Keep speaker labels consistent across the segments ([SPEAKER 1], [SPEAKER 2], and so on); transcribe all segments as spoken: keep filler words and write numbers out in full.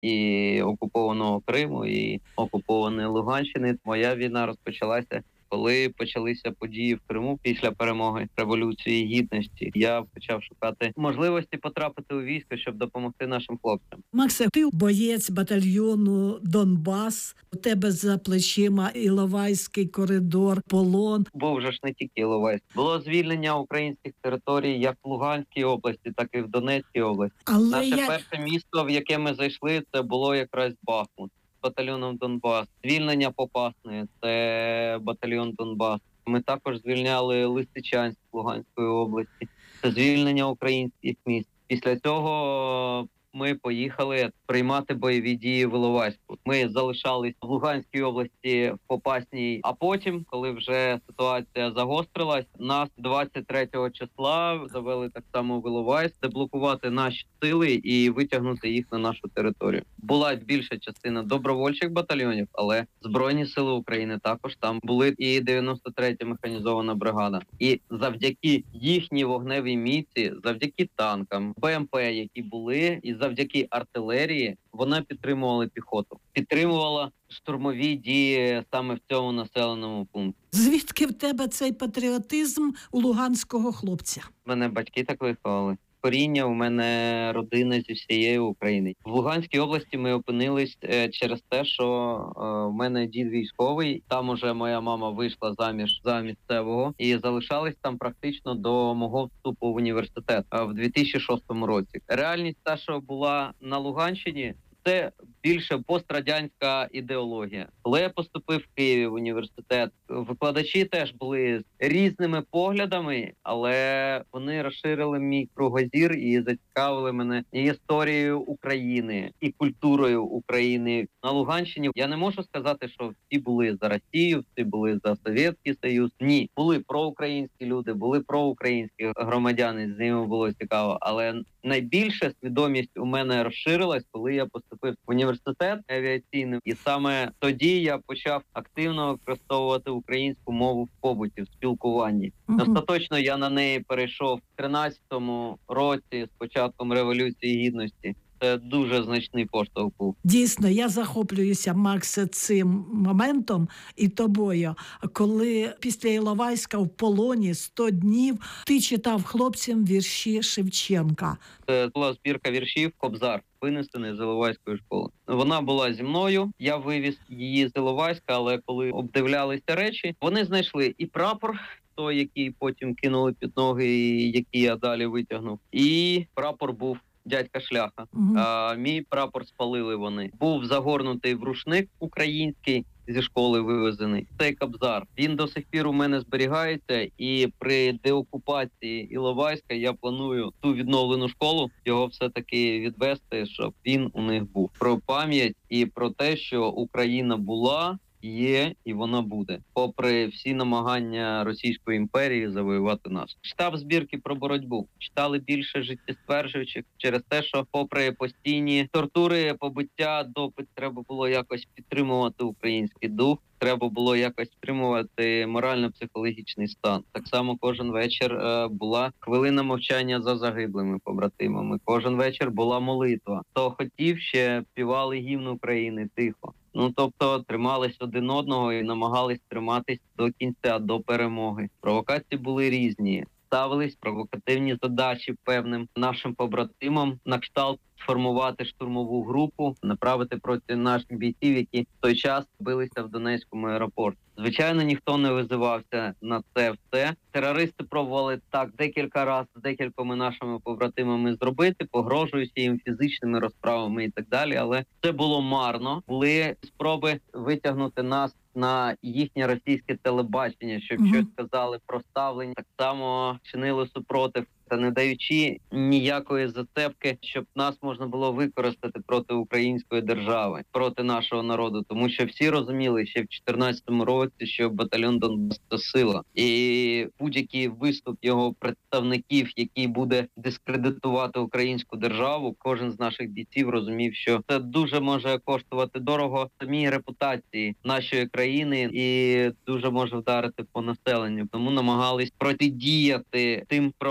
[SPEAKER 1] і окупованого Криму, і окупованої Луганщини. Моя війна розпочалася, коли почалися події в Криму після перемоги Революції Гідності. Я почав шукати можливості потрапити у військо, щоб допомогти нашим хлопцям.
[SPEAKER 2] Максе, ти боєць батальйону «Донбас». У тебе за плечима Іловайський коридор, полон.
[SPEAKER 1] Був вже ж не тільки Іловайськ. Було звільнення українських територій як в Луганській області, так і в Донецькій області.
[SPEAKER 2] Але
[SPEAKER 1] Наше
[SPEAKER 2] я...
[SPEAKER 1] перше місто, в яке ми зайшли, це було якраз Бахмут. Батальйоном «Донбас». Звільнення Попасної – це батальйон «Донбас». Ми також звільняли Лисичанськ Луганської області. Це звільнення українських міст. Після цього ми поїхали приймати бойові дії в Іловайську. Ми залишались в Луганській області, в Попасній, а потім, коли вже ситуація загострилась, нас двадцять третього числа завели так само в Іловайськ, деблокувати наші сили і витягнути їх на нашу територію. Була більша частина добровольчих батальйонів, але Збройні сили України також там були, і дев'яносто третя механізована бригада. І завдяки їхній вогневій міці, завдяки танкам, БМП, які були, і завдяки артилерії, вона підтримувала піхоту. Підтримувала штурмові дії саме в цьому населеному пункті.
[SPEAKER 2] Звідки в тебе цей патріотизм у луганського хлопця?
[SPEAKER 1] Мене батьки так виховали. Коріння у мене родина зі всієї України. В Луганській області ми опинились через те, що е, в мене дід військовий. Там уже моя мама вийшла заміж за місцевого і залишались там практично до мого вступу в університет в дві тисячі шостому році. Реальність та, що була на Луганщині, це більше пострадянська ідеологія. Коли я поступив в Києві в університет, викладачі теж були з різними поглядами, але вони розширили мій кругозір і зацікавили мене і історією України, і культурою України. На Луганщині я не можу сказати, що всі були за Росію, всі були за Совєтський Союз. Ні, були проукраїнські люди, були проукраїнські громадяни, з ними було цікаво. Але найбільша свідомість у мене розширилась, коли я поступив в університет авіаційний. І саме тоді я почав активно використовувати українську мову в побуті, в спілкуванні. Uh-huh. Остаточно я на неї перейшов в тринадцятому році з початком Революції Гідності. Це дуже значний поштовх був.
[SPEAKER 2] Дійсно, я захоплююся, Максе, цим моментом і тобою. Коли після Іловайська в полоні сто днів ти читав хлопцям вірші Шевченка.
[SPEAKER 1] Це була збірка віршів «Кобзар», винесений з Іловайської школи. Вона була зі мною, я вивіз її з Іловайська, але коли обдивлялися речі, вони знайшли і прапор, той, який потім кинули під ноги, і який я далі витягнув, і прапор був дядька Шляха. Uh-huh. А, мій прапор спалили вони. Був загорнутий в рушник український, зі школи вивезений. Цей Кобзар. Він до сих пір у мене зберігається, і при деокупації Іловайська я планую ту відновлену школу, його все-таки відвести, щоб він у них був. Про пам'ять і про те, що Україна була, є і вона буде, попри всі намагання Російської імперії завоювати нас. Читав збірки про боротьбу, читали більше життєстверджуючих через те, що попри постійні тортури, побиття, допит, треба було якось підтримувати український дух, треба було якось підтримувати морально-психологічний стан. Так само кожен вечір е, була хвилина мовчання за загиблими побратимами, кожен вечір була молитва. Хто хотів, ще співали гімн України тихо. Ну, тобто, тримались один одного і намагались триматись до кінця, до перемоги. Провокації були різні. Ставились провокативні задачі певним нашим побратимам на кшталт сформувати штурмову групу, направити проти наших бійців, які в той час билися в Донецькому аеропорті. Звичайно, ніхто не визивався на це все. Терористи пробували так декілька разів з декількома нашими побратимами зробити, погрожуючи їм фізичними розправами і так далі, але це було марно. Були спроби витягнути нас на їхнє російське телебачення, щоб uh-huh. щось сказали про ставлення. Так само чинили супротив, та не даючи ніякої зацепки, щоб нас можна було використати проти української держави, проти нашого народу. Тому що всі розуміли ще в чотирнадцятому році, що батальйон «Донбас» – це сила. І будь-який виступ його представників, який буде дискредитувати українську державу, кожен з наших бійців розумів, що це дуже може коштувати дорого самій репутації нашої країни і дуже може вдарити по населенню. Тому намагались протидіяти тим провокаціям,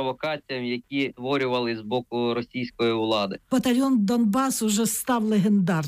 [SPEAKER 1] провокаціям, які створювали з боку російської влади.
[SPEAKER 2] Батальйон Донбас уже став легендарним.